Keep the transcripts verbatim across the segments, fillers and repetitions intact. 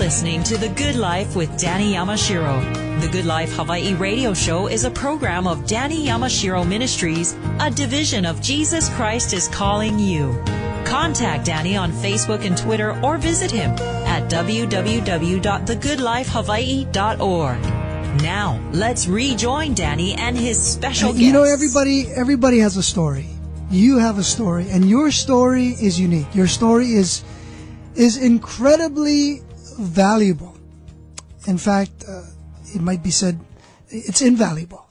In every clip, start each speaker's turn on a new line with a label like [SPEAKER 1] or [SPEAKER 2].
[SPEAKER 1] listening to The Good Life with Danny Yamashiro. The Good Life Hawaii radio show is a program of Danny Yamashiro Ministries, a division of Jesus Christ is Calling You. Contact Danny on Facebook and Twitter or visit him at w w w dot the good life hawaii dot org. Now, let's rejoin Danny and his special guest.
[SPEAKER 2] You know, everybody, everybody has a story. You have a story, and your story is unique. Your story is is incredibly valuable. In fact, uh, it might be said it's invaluable.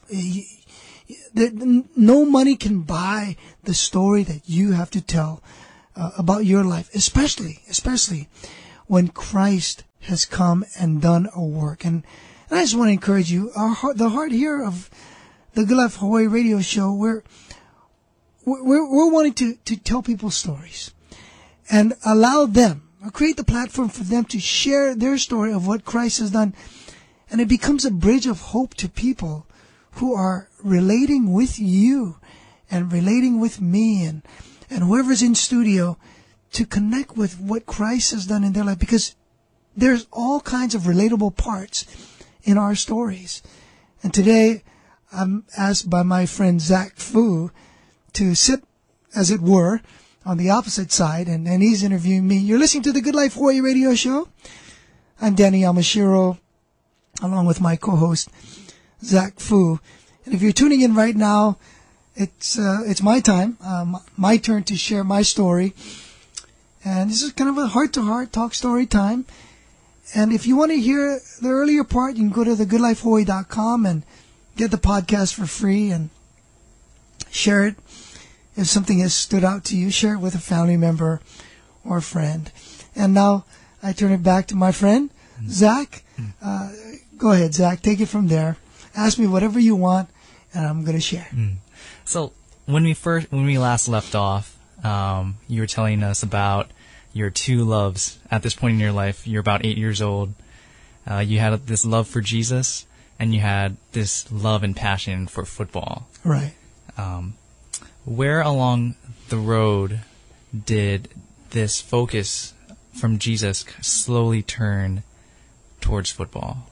[SPEAKER 2] No money can buy the story that you have to tell uh, about your life, especially, especially when Christ has come and done a work. And, and I just want to encourage you, our heart, the heart here of the Good Life Hawaii radio show, we're, we're, we're wanting to, to tell people stories and allow them, create the platform for them to share their story of what Christ has done. And it becomes a bridge of hope to people who are relating with you and relating with me and, and whoever's in studio to connect with what Christ has done in their life, because there's all kinds of relatable parts in our stories. And today I'm asked by my friend Zach Fu to sit, as it were, on the opposite side, and, and he's interviewing me. You're listening to the Good Life Hawaii radio show. I'm Danny Yamashiro, along with my co-host, Zach Fu. And if you're tuning in right now, it's uh, it's my time, um, my turn to share my story. And this is kind of a heart-to-heart talk story time. And if you want to hear the earlier part, you can go to the good life hawaii dot com and get the podcast for free and share it. If something has stood out to you, share it with a family member or a friend. And now I turn it back to my friend, mm. Zach. Uh, go ahead, Zach. Take it from there. Ask me whatever you want, and I'm going to share.
[SPEAKER 3] Mm. So when we first, when we last left off, um, you were telling us about your two loves at this point in your life. You're about eight years old. Uh, you had this love for Jesus, and you had this love and passion for football.
[SPEAKER 2] Right.
[SPEAKER 3] Um, Where along the road did this focus from Jesus slowly turn towards football?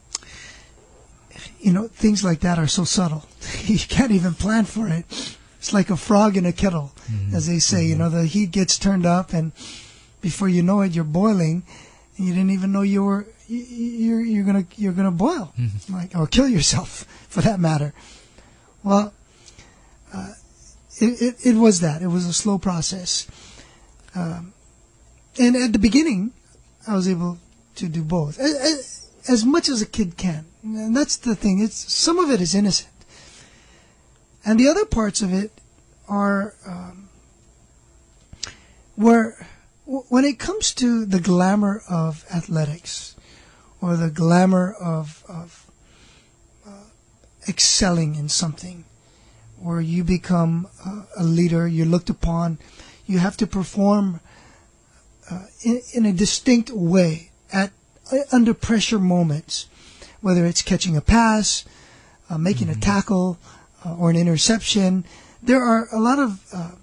[SPEAKER 2] You know, things like that are so subtle. You can't even plan for it. It's like a frog in a kettle, mm-hmm. as they say. Mm-hmm. You know, the heat gets turned up, and before you know it, you're boiling, and you didn't even know you were you're you're gonna you're gonna boil, mm-hmm. like or kill yourself, for that matter. Well. Uh, It, it, it was that. It was a slow process. Um, and at the beginning, I was able to do both. As, as much as a kid can. And that's the thing. It's some of it is innocent. And the other parts of it are um, where, w- when it comes to the glamour of athletics or the glamour of, of uh, excelling in something, where you become uh, a leader, you're looked upon, you have to perform uh, in, in a distinct way at uh, under pressure moments, whether it's catching a pass, uh, making mm-hmm. a tackle, uh, or an interception. There are a lot of uh,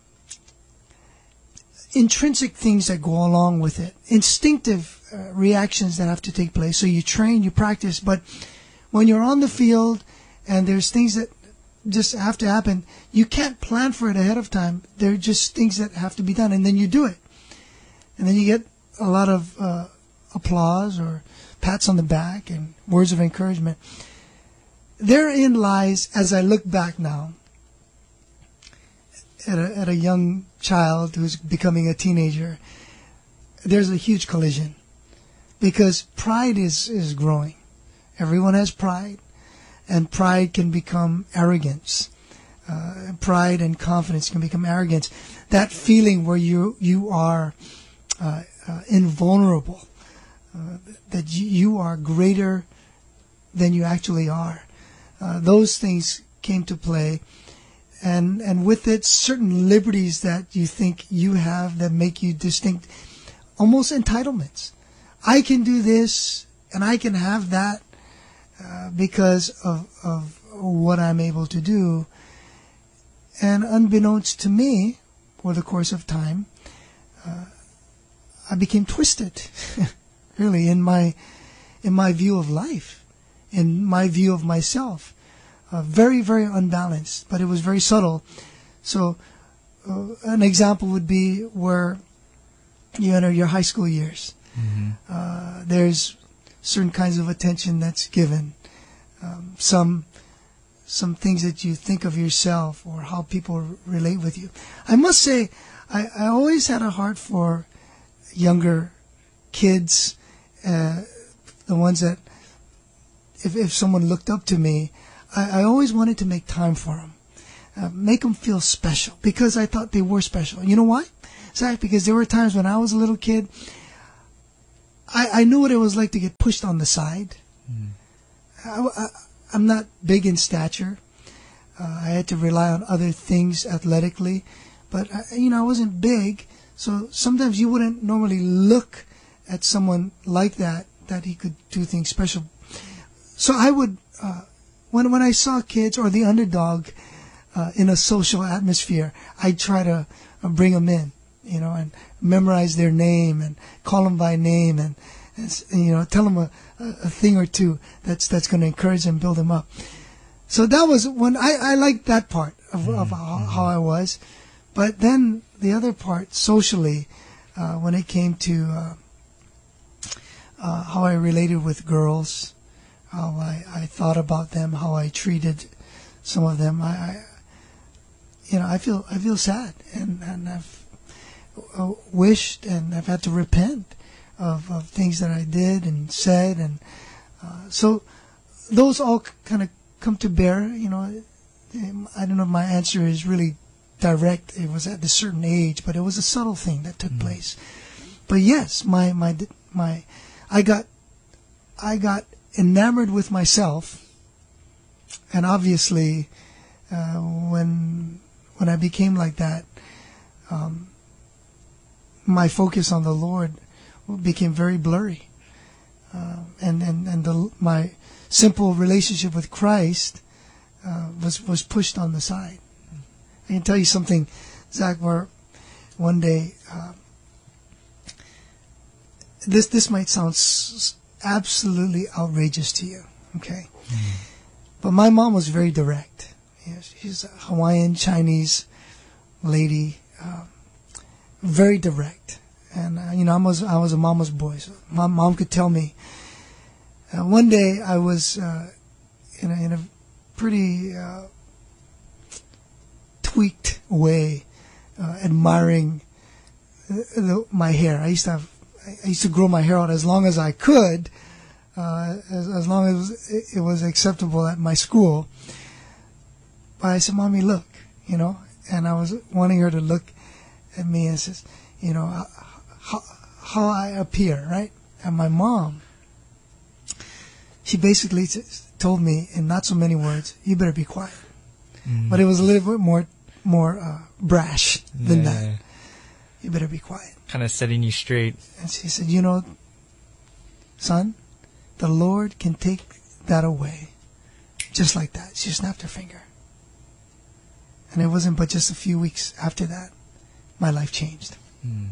[SPEAKER 2] intrinsic things that go along with it, instinctive uh, reactions that have to take place. So you train, you practice, but when you're on the field and there's things that just have to happen, you can't plan for it ahead of time. They're just things that have to be done, and then you do it. And then you get a lot of uh, applause or pats on the back and words of encouragement. Therein lies, as I look back now, at a, at a young child who's becoming a teenager, there's a huge collision. Because pride is, is growing. Everyone has pride. And pride can become arrogance. Uh, pride and confidence can become arrogance. That feeling where you you are uh, uh, invulnerable, uh, that you, you are greater than you actually are. Uh, those things came to play, and and with it, certain liberties that you think you have that make you distinct, almost entitlements. I can do this, and I can have that. Uh, because of, of what I'm able to do. And unbeknownst to me, over the course of time, uh, I became twisted, really, in my in my view of life, in my view of myself. Uh, very, very unbalanced, but it was very subtle. So uh, an example would be where you enter your high school years.
[SPEAKER 3] Mm-hmm.
[SPEAKER 2] Uh, there's certain kinds of attention that's given. Um, some some things that you think of yourself or how people r- relate with you. I must say, I, I always had a heart for younger kids, uh, the ones that, if, if someone looked up to me, I, I always wanted to make time for them, uh, make them feel special, because I thought they were special. You know why? Zach, because there were times when I was a little kid, I, I knew what it was like to get pushed on the side.
[SPEAKER 3] Mm.
[SPEAKER 2] I, I, I'm not big in stature. Uh, I had to rely on other things athletically, but I, you know, I wasn't big, so sometimes you wouldn't normally look at someone like that, that he could do things special. So I would, uh, when when I saw kids or the underdog uh, in a social atmosphere, I'd try to uh, bring them in, you know, and memorize their name and call them by name and, and you know, tell them a, a thing or two that's that's going to encourage them, build them up. So that was when I, I liked that part of, of how, how I was. But then the other part, socially, uh, when it came to uh, uh, how I related with girls, how I, I thought about them, how I treated some of them, I, I you know, I feel I feel sad, and, and I've uh, wished and I've had to repent of, of things that I did and said, and uh, so those all c- kind of come to bear. You know, I don't know if my answer is really direct. It was at a certain age, but it was a subtle thing that took mm. place. But yes, my my my, I got I got enamored with myself, and obviously, uh, when when I became like that, um, my focus on the Lord became very blurry, uh, and and and the, my simple relationship with Christ uh, was was pushed on the side. I can tell you something, Zach, where one day, uh, this this might sound s- absolutely outrageous to you, okay? Mm. But my mom was very direct. You know, she's a Hawaiian Chinese lady, uh, very direct. And uh, you know, I was I was a mama's boy, so my mom could tell me. Uh, one day, I was uh, in a, in a pretty uh, tweaked way, uh, admiring the, the, my hair. I used to have, I used to grow my hair out as long as I could, uh, as, as long as it was, it was acceptable at my school. But I said, "Mommy, look," you know, and I was wanting her to look at me and says, you know, how, how I appear, right? And my mom, she basically told me in not so many words, "You better be quiet." Mm. But it was a little bit more more uh, brash than
[SPEAKER 3] yeah.
[SPEAKER 2] that. "You better be quiet."
[SPEAKER 3] Kind of setting you straight.
[SPEAKER 2] And she said, "You know, son, the Lord can take that away just like that." She snapped her finger. And it wasn't but just a few weeks after that, my life changed.
[SPEAKER 3] Mm.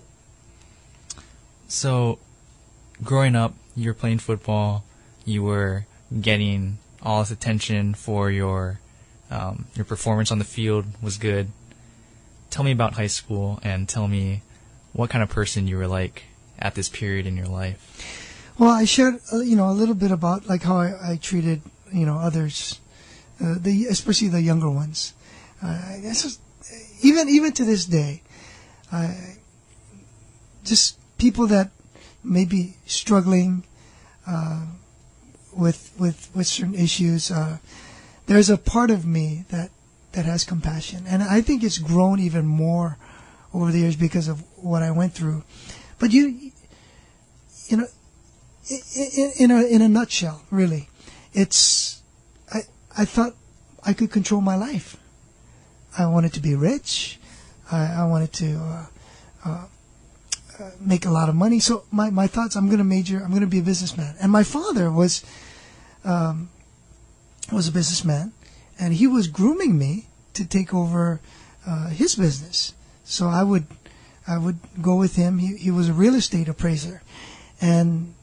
[SPEAKER 3] So, growing up, you were playing football. You were getting all this attention for your um, your performance on the field was good. Tell me about high school, and tell me what kind of person you were like at this period in your life.
[SPEAKER 2] Well, I shared, uh, you know, a little bit about like how I, I treated, you know, others, uh, the especially the younger ones. Uh, that's just, even even to this day, uh, just people that may be struggling uh, with with with certain issues. Uh, there's a part of me that that has compassion, and I think it's grown even more over the years because of what I went through. But you, you know, in, in a in a nutshell, really, it's I I thought I could control my life. I wanted to be rich. I, I wanted to uh, uh, uh, make a lot of money. So my, my thoughts, I'm going to major, I'm going to be a businessman. And my father was um, was a businessman, and he was grooming me to take over uh, his business. So I would I would go with him. He he was a real estate appraiser, and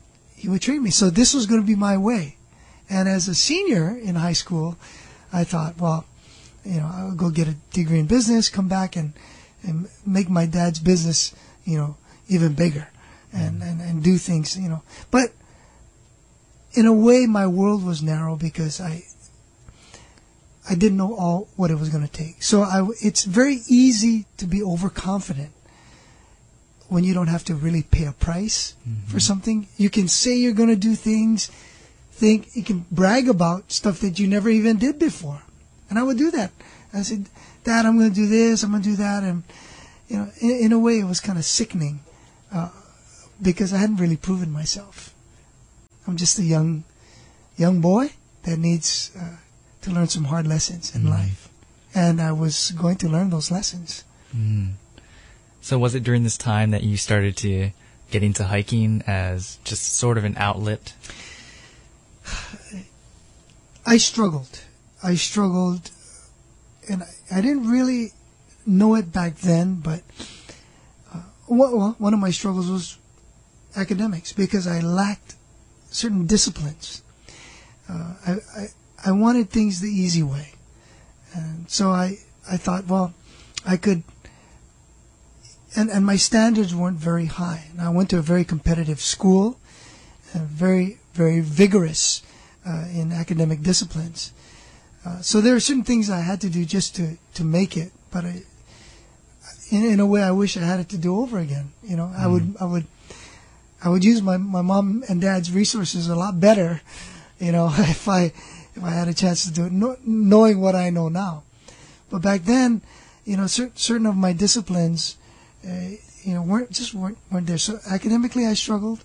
[SPEAKER 2] he would train me. So this was going to be my way. And as a senior in high school, I thought, well, you know, I'll go get a degree in business, come back and, and make my dad's business, you know, even bigger and, and, and do things, you know. But in a way, my world was narrow because I I didn't know all what it was going to take. So I, it's very easy to be overconfident when you don't have to really pay a price mm-hmm. for something. You can say you're going to do things, think you can brag about stuff that you never even did before. And I would do that. I said, Dad, I'm going to do this, I'm going to do that. And, you know, in, in a way, it was kind of sickening uh, because I hadn't really proven myself. I'm just a young, young boy that needs uh, to learn some hard lessons in mm. life. And I was going to learn those lessons.
[SPEAKER 3] Mm. So was it during this time that you started to get into hiking as just sort of an outlet?
[SPEAKER 2] I struggled. I struggled, and I, I didn't really know it back then, but uh, well, one of my struggles was academics because I lacked certain disciplines. Uh, I, I I wanted things the easy way. And so I, I thought, well, I could, and, and my standards weren't very high. And I went to a very competitive school, and very, very vigorous uh, in academic disciplines. Uh, so there are certain things I had to do just to, to make it. But I, in, in a way, I wish I had it to do over again. You know, mm-hmm. I would, I would, I would use my, my mom and dad's resources a lot better, you know, if I, if I had a chance to do it, no, knowing what I know now. But back then, you know, cer- certain of my disciplines, uh, you know, weren't just weren't weren't there. So academically, I struggled,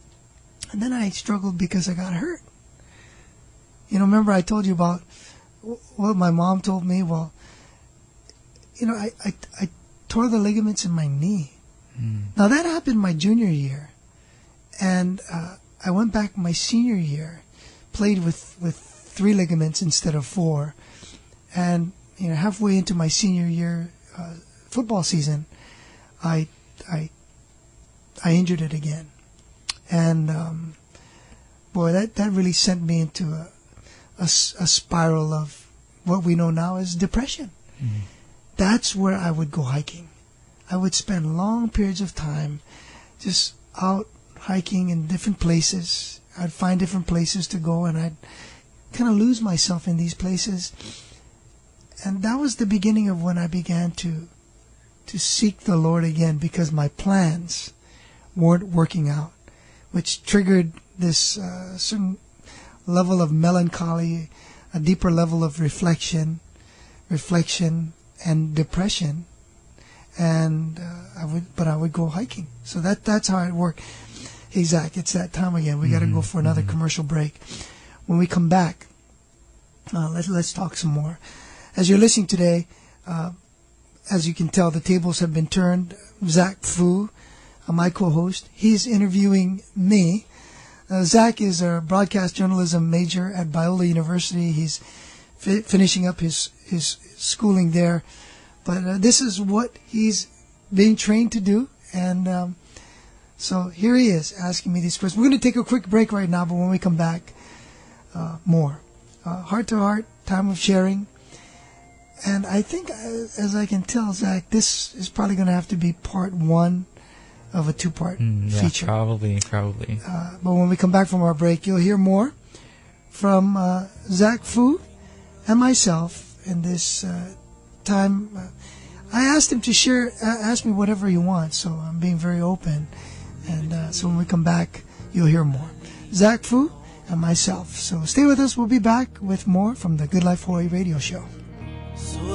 [SPEAKER 2] and then I struggled because I got hurt. You know, remember I told you about what my mom told me? Well, you know, I I, I tore the ligaments in my knee. Mm. Now that happened my junior year, and uh, I went back my senior year, played with with. three ligaments instead of four, and you know halfway into my senior year uh, football season, I I I injured it again, and um, boy, that, that really sent me into a, a, a spiral of what we know now as depression. Mm-hmm. That's where I would go hiking. I would spend long periods of time just out hiking in different places. I'd find different places to go, and I'd kind of lose myself in these places. And that was the beginning of when I began to to seek the Lord again, because my plans weren't working out, which triggered this uh, certain level of melancholy, a deeper level of reflection, reflection and depression. And uh, I would, but I would go hiking. So that that's how it worked. Hey Zach, it's that time again. We mm-hmm. got to go for another mm-hmm. commercial break. When we come back, uh, let's let's talk some more. As you're listening today, uh, as you can tell, the tables have been turned. Zach Fu, uh, my co-host, he's interviewing me. Uh, Zach is a broadcast journalism major at Biola University. He's fi- finishing up his his schooling there, but uh, this is what he's being trained to do, and um, so here he is asking me these questions. We're going to take a quick break right now, but when we come back, uh, more uh, heart to heart time of sharing. And I think, as I can tell, Zach, this is probably going to have to be part one of a two-part
[SPEAKER 3] mm, yeah,
[SPEAKER 2] feature.
[SPEAKER 3] Probably, probably.
[SPEAKER 2] Uh, but when we come back from our break, you'll hear more from uh, Zach Fu and myself in this uh, time. Uh, I asked him to share, uh, ask me whatever he wants, so I'm being very open. And uh, so when we come back, you'll hear more. Zach Fu and myself. So stay with us. We'll be back with more from the Good Life Hawaii radio show.